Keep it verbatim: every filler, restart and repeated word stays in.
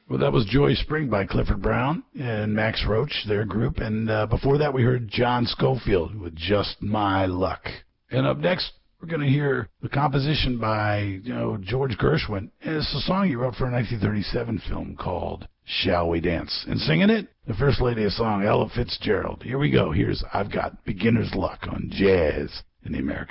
Well, that was Joy Spring by Clifford Brown and Max Roach, their group. And uh, before that, we heard John Scofield with Just My Luck. And up next, we're going to hear the composition by you know George Gershwin. And it's a song he wrote for a nineteen thirty-seven film called Shall We Dance? And singing it, the First Lady of Song, Ella Fitzgerald. Here we go. Here's I've Got Beginner's Luck on Jazz in the American